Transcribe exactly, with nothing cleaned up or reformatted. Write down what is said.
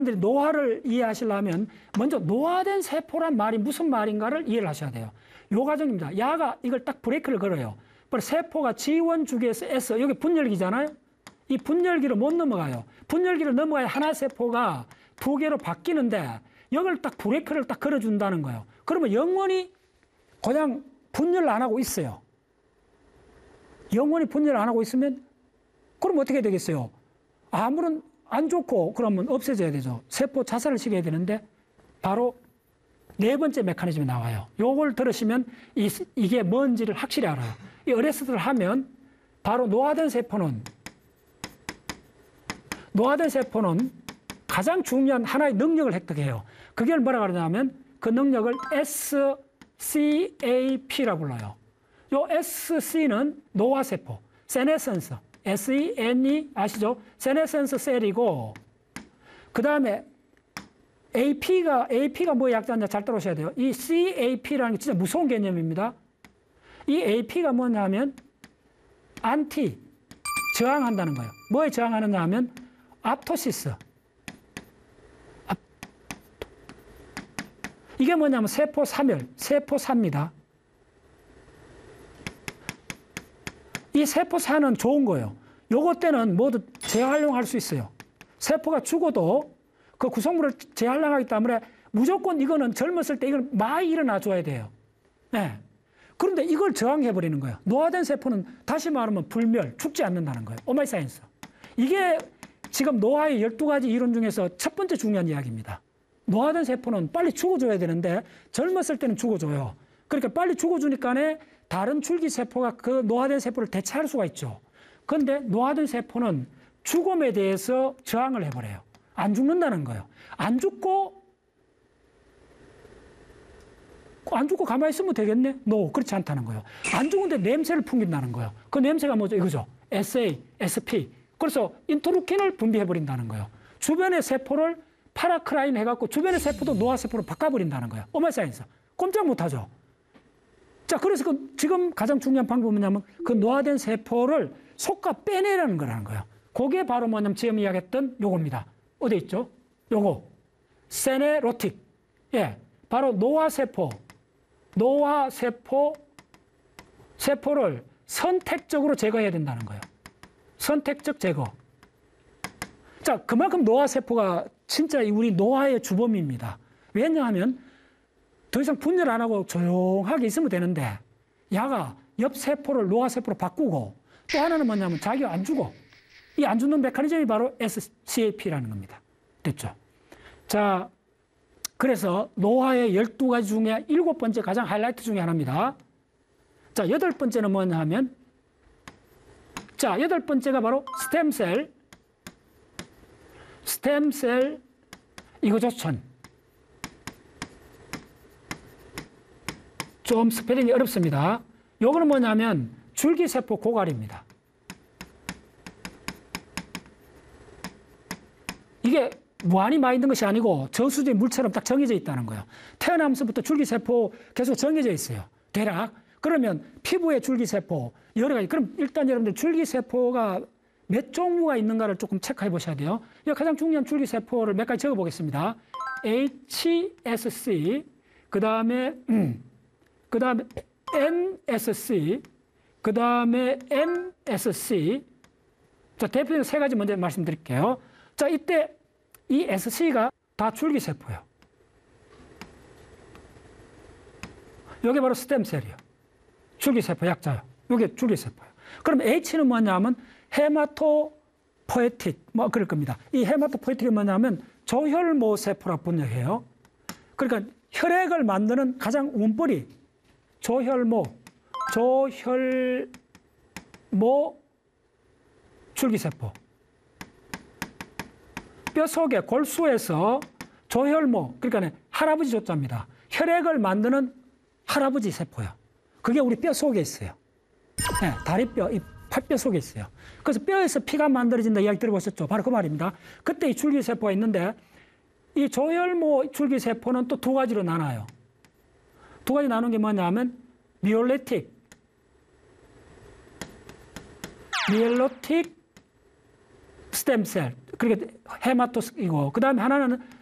노화를 이해하시려면 먼저 노화된 세포란 말이 무슨 말인가를 이해를 하셔야 돼요. 요 과정입니다. 야가 이걸 딱 브레이크를 걸어요. 세포가 지원주기에서 S, 여기 분열기잖아요. 이 분열기를 못 넘어가요. 분열기를 넘어가야 하나 세포가 두 개로 바뀌는데 여기를 딱 브레이크를 딱 걸어준다는 거예요. 그러면 영원히 그냥 분열을 안 하고 있어요. 영원히 분열을 안 하고 있으면 그럼 어떻게 되겠어요? 아무런 안 좋고 그러면 없애져야 되죠. 세포 자살을 시켜야 되는데 바로 네 번째 메커니즘이 나와요. 요걸 들으시면 이, 이게 뭔지를 확실히 알아요. 이 어레스트를 하면 바로 노화된 세포는 노화된 세포는 가장 중요한 하나의 능력을 획득해요. 그게 뭐라고 그러냐면 그 능력을 에스 씨 에이 피라고 불러요. 요 에스 씨는 노화세포, 세네센스, 에스 이 엔 이 아시죠? 세네센스 셀이고 그 다음에 에이피가 에이피가 뭐 약자인지 잘 따라오셔야 돼요. 이 씨 에이 피라는 게 진짜 무서운 개념입니다. 이 에이피가 뭐냐면 안티, 저항한다는 거예요. 뭐에 저항하느냐 하면 앞토시스. 이게 뭐냐면 세포 사멸, 세포사입니다. 이 세포사는 좋은 거예요. 요거 때는 모두 재활용할 수 있어요. 세포가 죽어도 그 구성물을 재활용하기 때문에 무조건 이거는 젊었을 때 이걸 많이 일어나 줘야 돼요. 네. 그런데 이걸 저항해버리는 거예요. 노화된 세포는 다시 말하면 불멸, 죽지 않는다는 거예요. 오마이 사이언스. 이게 지금 노화의 열두 가지 이론 중에서 첫 번째 중요한 이야기입니다. 노화된 세포는 빨리 죽어줘야 되는데 젊었을 때는 죽어줘요. 그러니까 빨리 죽어주니까 다른 줄기세포가 그 노화된 세포를 대체할 수가 있죠. 그런데 노화된 세포는 죽음에 대해서 저항을 해버려요. 안 죽는다는 거예요. 안 죽고 안 죽고 가만히 있으면 되겠네? 노, 그렇지 않다는 거예요. 안 죽는데 냄새를 풍긴다는 거예요. 그 냄새가 뭐죠? 이거죠. 에스 에이, 에스 피. 그래서 인터루킨을 분비해버린다는 거예요. 주변의 세포를 파라크라인 해갖고 주변의 세포도 노화세포로 바꿔버린다는 거예요. 오마이 사이언스. 꼼짝 못하죠. 자, 그래서 그 지금 가장 중요한 방법은 뭐냐면 그 노화된 세포를 속과 빼내라는 거라는 거예요. 그게 바로 뭐냐면 지금 이야기했던 요겁니다. 어디 있죠? 요거. 세네로틱. 예. 바로 노화세포. 노화세포, 세포를 선택적으로 제거해야 된다는 거예요. 선택적 제거. 자, 그만큼 노화세포가 진짜 우리 노화의 주범입니다. 왜냐하면 더 이상 분열 안 하고 조용하게 있으면 되는데 야가 옆 세포를 노화세포로 바꾸고 또 하나는 뭐냐면 자기가 안 죽어. 이 안 죽는 메커니즘이 바로 에스 씨 에이 피라는 겁니다. 됐죠? 자, 그래서 노화의 열두 가지 중에 일곱 번째 가장 하이라이트 중에 하나입니다. 자, 여덟 번째는 뭐냐 하면 자, 여덟 번째가 바로 스템셀. 스템셀 이거조천. 좀 스페링이 어렵습니다. 요거는 뭐냐면 줄기세포 고갈입니다. 이게 무한히 많이 있는 것이 아니고 저수지 물처럼 딱 정해져 있다는 거예요. 태어나면서부터 줄기세포 계속 정해져 있어요. 대략. 그러면 피부의 줄기세포 여러 가지. 그럼 일단 여러분들 줄기세포가 몇 종류가 있는가를 조금 체크해 보셔야 돼요. 이 가장 중요한 줄기세포를 몇 가지 적어 보겠습니다. 에이치 에스 씨, 그 다음에 음, 그 다음에 엔 에스 씨, 그 다음에 엠 에스 씨. 자, 대표적인 세 가지 먼저 말씀드릴게요. 자, 이때 이 에스 씨가 다 줄기세포예요. 이게 바로 스템셀이에요. 줄기세포 약자예요. 이게 줄기세포예요. 그럼 H는 뭐냐면 헤마토포에틱, 뭐 그럴 겁니다. 이 헤마토포에틱이 뭐냐면 조혈모 세포라고 분류해요. 그러니까 혈액을 만드는 가장 운뿌리 조혈모, 조혈모 줄기세포. 뼈 속에 골수에서 조혈모, 그러니까 할아버지 조자입니다. 혈액을 만드는 할아버지 세포요. 그게 우리 뼈 속에 있어요. 네, 다리뼈, 이 팔뼈 속에 있어요. 그래서 뼈에서 피가 만들어진다 이야기 들어보셨죠? 바로 그 말입니다. 그때 이 줄기세포가 있는데 이 조혈모 줄기세포는 또 두 가지로 나눠요. 두 가지 나누는 게 뭐냐면 미올레틱, 미엘로틱 스템셀. 그러니까 헤마토스이고 그다음에 하나는